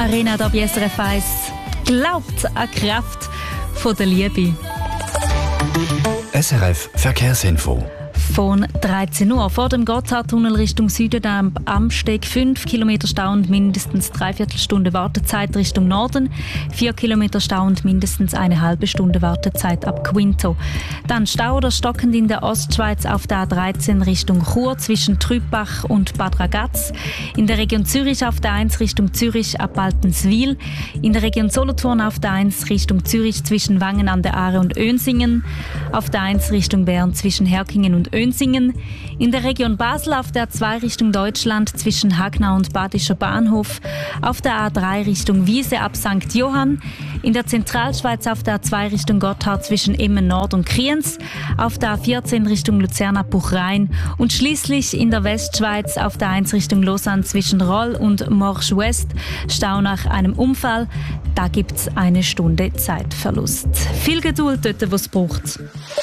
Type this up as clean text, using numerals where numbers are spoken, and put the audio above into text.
Arena da bei SRF 1. Glaubt an die Kraft der Liebe. SRF Verkehrsinfo. Von 13 Uhr vor dem Gotthardtunnel Richtung Süden am Amsteg 5 Kilometer Stau und mindestens 3/4 Stunde Wartezeit Richtung Norden, 4 Kilometer Stau und mindestens eine halbe Stunde Wartezeit ab Quinto. Dann Stau oder stockend in der Ostschweiz auf der A13 Richtung Chur zwischen Trübach und Bad Ragaz, in der Region Zürich auf der 1 Richtung Zürich ab Baltenswil, in der Region Solothurn auf der 1 Richtung Zürich zwischen Wangen an der Aare und Önsingen, auf der 1 Richtung Bern zwischen Herkingen und Önsingen, in der Region Basel auf der 2 Richtung Deutschland zwischen Hagnau und Badischer Bahnhof, auf der A3 Richtung Wiese ab St. Johann, in der Zentralschweiz auf der A2 Richtung Gotthard zwischen Emmen Nord und Kriens, auf der A14 Richtung Luzern ab Buchrein und schließlich in der Westschweiz auf der 1 Richtung Lausanne zwischen Roll und Morsch West Stau nach einem Unfall. Da gibt es eine Stunde Zeitverlust. Viel Geduld dort, wo es braucht.